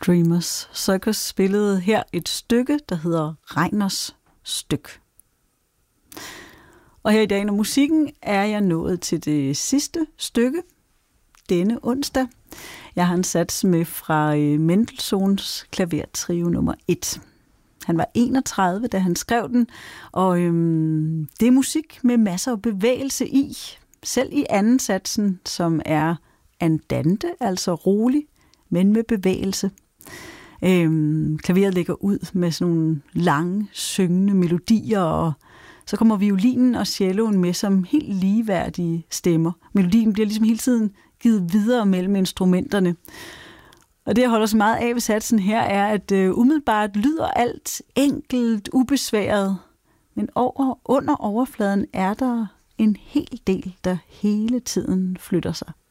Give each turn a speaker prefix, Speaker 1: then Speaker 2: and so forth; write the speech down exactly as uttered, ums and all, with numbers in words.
Speaker 1: Dreamers Circus spillede her et stykke, der hedder Reiners Styk. Og her i Dagen om Musikken er jeg nået til det sidste stykke denne onsdag. Jeg har en sats med fra Mendelssohns klavertrio nummer et. Han var enogtredive, da han skrev den, og øhm, det er musik med masser af bevægelse i. Selv i anden satsen, som er andante, altså rolig, men med bevægelse. Øhm, klaveret lægger ud med sådan nogle lange, syngende melodier, og så kommer violinen og celloen med som helt ligeværdige stemmer. Melodien bliver ligesom hele tiden givet videre mellem instrumenterne. Og det, jeg holder så meget af ved satsen her, er, at øh, umiddelbart lyder alt enkelt, ubesværet, men over, under overfladen er der en hel del, der hele tiden flytter sig.